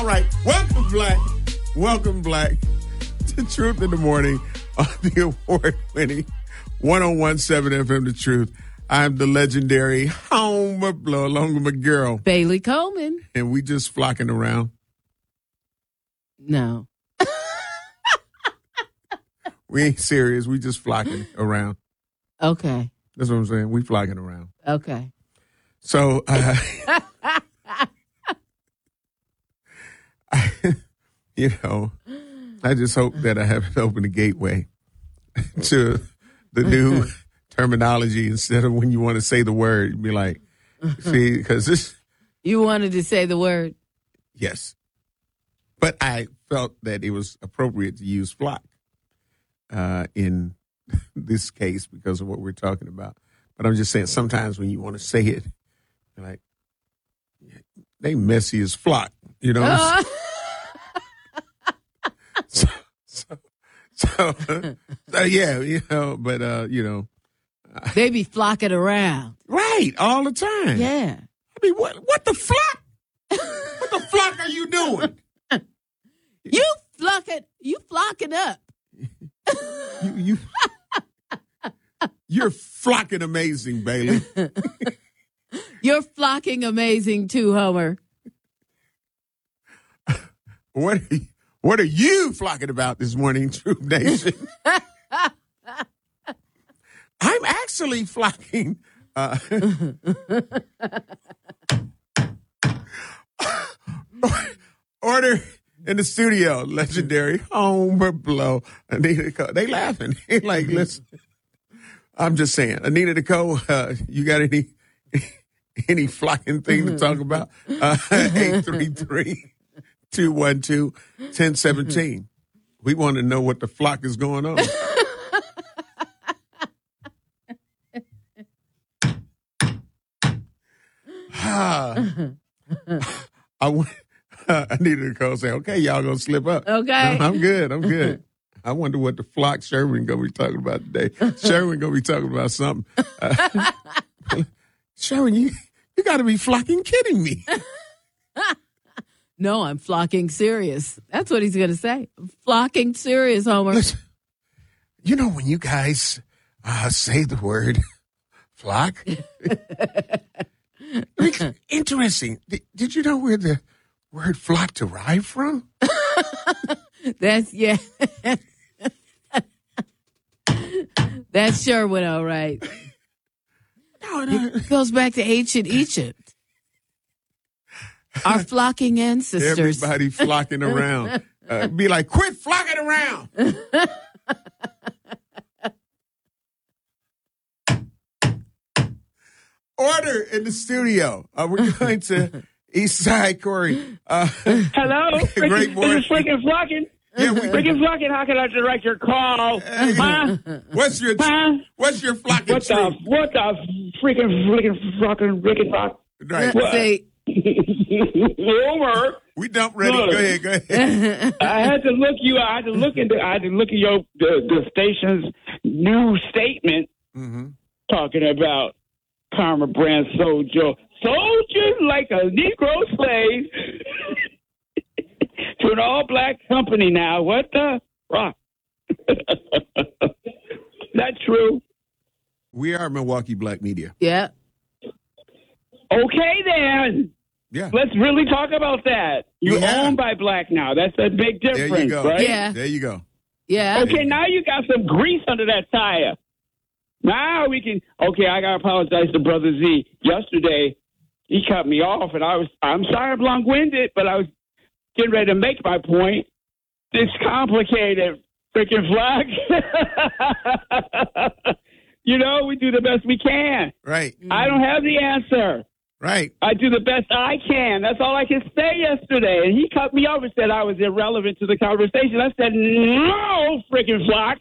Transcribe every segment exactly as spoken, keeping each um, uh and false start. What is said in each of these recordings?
All right, welcome, Black. Welcome, Black, to Truth in the Morning on the award-winning one oh one point seven F M The Truth. I'm the legendary Homer Blow, along with my girl, Bailey Coleman. And we just flocking around. No. We ain't serious. We just flocking around. Okay. That's what I'm saying. We flocking around. Okay. So, uh, I, you know, I just hope that I haven't opened the gateway to the new terminology instead of when you want to say the word, you'd be like, see, because this. You wanted to say the word? Yes. But I felt that it was appropriate to use flock uh, in this case because of what we're talking about. But I'm just saying sometimes when you want to say it, you're like, they messy as flock, you know? Uh. so, so, so, so, yeah, you know, but, uh, you know. They be flocking around. Right, all the time. Yeah. I mean, what, what the flock? What the flock are you doing? You flocking, you flocking up. you, you, you're flocking amazing, Bailey. You're flocking amazing too, Homer. What are you, what are you flocking about this morning, Truth Nation? I'm actually flocking. Uh, order in the studio, legendary Homer Blow. Anita Nicole. They laughing. They like, listen. I'm just saying, Anita Nicole, uh, you got any any flocking thing to talk about? Uh, eight three three, two one two, one zero one seven. We want to know what the flock is going on. I want. Uh, I needed to call and say, okay, y'all gonna slip up. Okay. No, I'm good. I'm good. I wonder what the flock Sherwin gonna be talking about today. Sherwin gonna be talking about something. Uh, Sherwin, you you got to be flocking kidding me. No, I'm flocking serious. That's what he's gonna say. Flocking serious, Homer. Listen, you know when you guys uh, say the word flock. Interesting. Did, did you know where the word flock derived from? That's, yeah. That's Sherwin, all right. No, no. It goes back to ancient Egypt. Our flocking ancestors. Everybody flocking around. Uh, be like, quit flocking around. Order in the studio. Uh, we're going to East Side Corey. Uh, Hello, great morning. This is freaking flocking. Yeah, we, freaking flocking. How can I direct your call? Hey, huh? What's your huh? What's your flocking What truth? the what the freaking freaking flocking freaking flock? Right. Say, Homer. We dump ready. Look. Go ahead. Go ahead. I had to look you. I had to look into. I had to look at your the, the station's new statement Mm-hmm. talking about Karma Brand sold your soldiers like a Negro slave to an all-black company now. What the rock? That's true. We are Milwaukee Black Media. yeah. Okay, then. Yeah. Let's really talk about that. You're Yeah. owned by black now. That's a big difference, There you go. right? Yeah. There you go. Yeah. Okay, now you got some grease under that tire. Now we can. Okay, I gotta apologize to Brother Z. Yesterday, he cut me off, and I was. I'm sorry, I'm long-winded, but I was getting ready to make my point. It's complicated, freaking flag. You know, we do the best we can. Right. I don't have the answer. Right. I do the best I can. That's all I could say yesterday. And he cut me off and said I was irrelevant to the conversation. I said, no, freaking flock.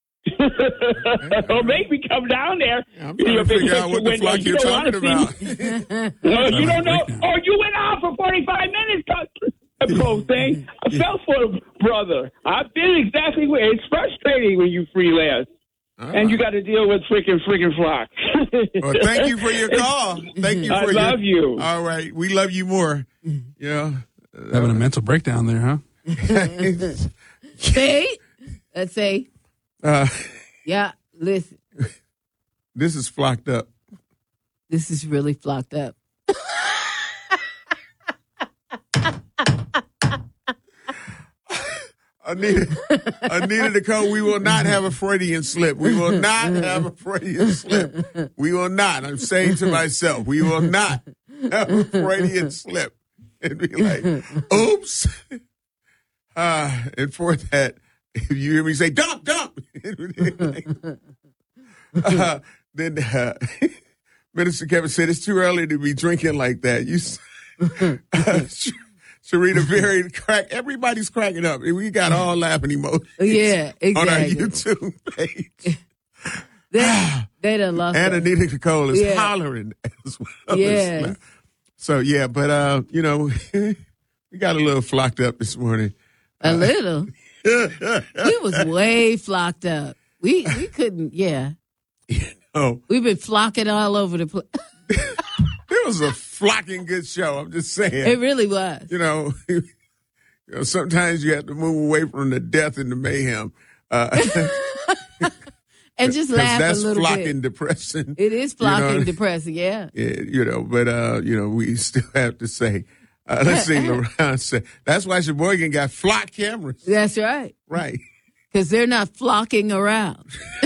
Don't make me come down there. I'm trying to figure out what the window. flock You you're don't talking wanna about. see me. No, you don't know. Oh, you went on for forty-five minutes. Pro thing. I felt for the brother. I've been exactly where it's frustrating when you freelance. Uh-huh. And you got to deal with freaking freaking flock. Well, thank you for your call. Thank you for I your, love you. All right. We love you more. Yeah. Having a mental breakdown there, huh? See? Let's say, Uh, yeah, listen, this is flocked up. this is really flocked up. Anita, Anita Nicole, we will not have a Freudian slip. We will not have a Freudian slip. We will not. I'm saying to myself, we will not have a Freudian slip. And be like, oops. Uh, and for that, if you hear me say, dump, dump, uh, then uh, Minister Kevin said, it's too early to be drinking like that. You, uh, Sharita Berry crack. Everybody's cracking up. We got all laughing emojis. Yeah, exactly. On our YouTube page. They, they done lost And it. Anita Nicole is Yeah. hollering as well. Yes. As so, yeah, but, uh, you know, we got a little flocked up this morning. A little. We was way flocked up. We we couldn't, yeah. Oh, We've been flocking all over the place. it was a flocking good show. I'm just saying. It really was. You know, you know, sometimes you have to move away from the death and the mayhem. Uh, And just 'cause laugh a that's little flocking bit. depression. It is flocking You know, depressing, yeah. Yeah, you know, but, uh, you know, we still have to say, uh, let's see, LaRon said, that's why Sheboygan got flock cameras. That's right. Right. Because they're not flocking around.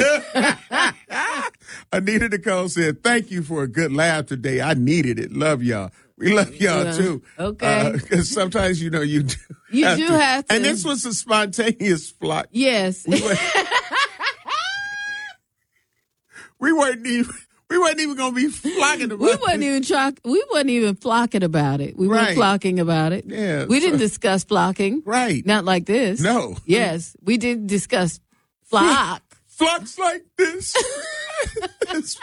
Anita Nicole said, thank you for a good laugh today. I needed it. Love y'all. We love y'all, Yeah. too. Okay. Because sometimes, you know, you do You have do to. have to. And this was a spontaneous flock. Yes. We weren't, we weren't even, we weren't even going to be flocking about We it. wasn't even try, we wasn't even flocking about it. We Right. weren't flocking about it. Yeah, We didn't so- discuss flocking. Right. Not like this. No. Yes. We did discuss flock. Flocks like this. It's-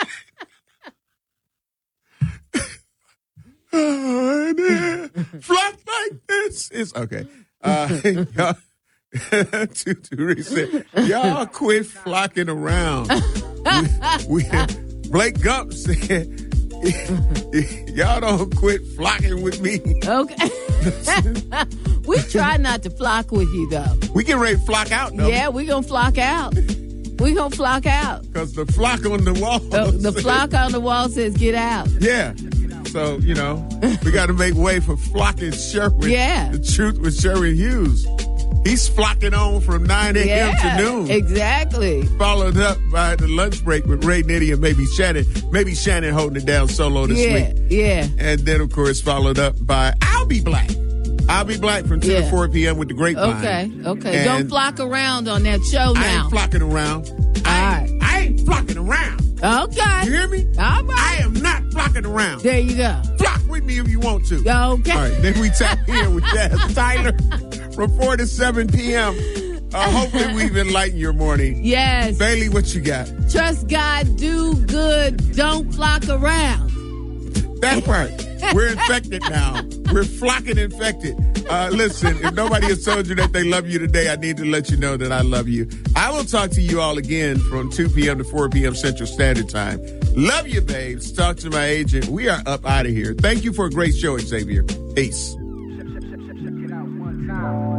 Oh, yeah. Flock like this. It's okay. Uh, y'all, Tutu said, y'all quit flocking around. we, we, Blake Gump said, y'all don't quit flocking with me. Okay. We try not to flock with you, though. We get ready to flock out, though. Yeah, we going to flock out. We going to flock out. Because the flock on the wall. The, the said- flock on the wall says, get out. Yeah. So, you know, we got to make way for flocking Sherwin. Yeah. The Truth with Sherwin Hughes. He's flocking on from nine a.m. Yeah, to noon. exactly. Followed up by the lunch break with Ray Nitty and maybe Shannon. Maybe Shannon holding it down solo this Yeah, week. yeah. And then, of course, followed up by I'll Be Black. I'll Be Black from two Yeah. to four p.m. with the Grapevine. Okay, okay. And Don't flock around on that show I now. ain't flocking around. I ain't, All I ain't flocking around. Okay. You hear me? All right. I am not flocking around. There you go. Flock with me if you want to. Okay. All right, then we tap in with Jazz Tyler from four to seven p.m. Uh, hopefully we've enlightened your morning. Yes. Bailey, what you got? Trust God, do good, don't flock around. That part. We're infected now. We're flocking infected. Uh, listen, if nobody has told you that they love you today, I need to let you know that I love you. I will talk to you all again from two p.m. to four p.m. Central Standard Time. Love you, babes. Talk to my agent. We are up out of here. Thank you for a great show, Xavier. Peace.